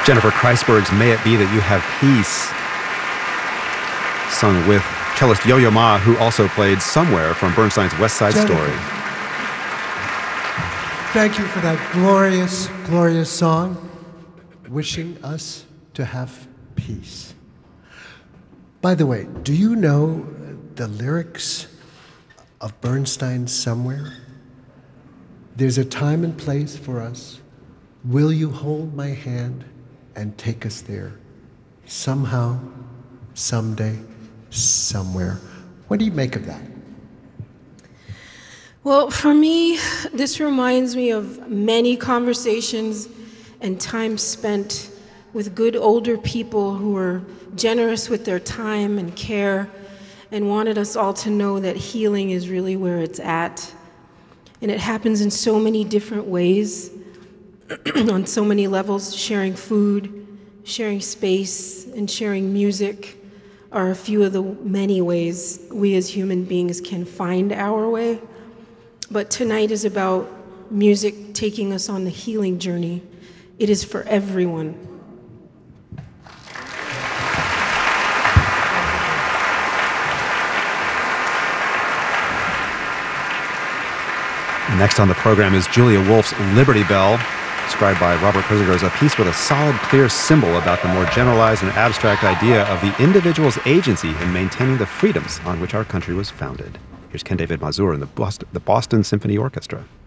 Jennifer Kreisberg's May It Be That You Have Peace, sung with cellist Yo-Yo Ma, who also played Somewhere from Bernstein's West Side Jennifer, Story. thank you for that glorious, glorious song, wishing us to have peace. By the way, do you know the lyrics of Bernstein's Somewhere? There's a time and place for us. Will you hold my hand and take us there? Somehow, someday, somewhere. What do you make of that? Well, for me, this reminds me of many conversations and time spent with good older people who were generous with their time and care and wanted us all to know that healing is really where it's at. And it happens in so many different ways, on so many levels. Sharing food, sharing space, and sharing music are a few of the many ways we as human beings can find our way. But tonight is about music taking us on the healing journey. It is for everyone. Next on the program is Julia Wolf's Liberty Bell, described by Robert Kurziger as a piece with a solid, clear symbol about the more generalized and abstract idea of the individual's agency in maintaining the freedoms on which our country was founded. Here's Ken David Mazur and the Boston Symphony Orchestra.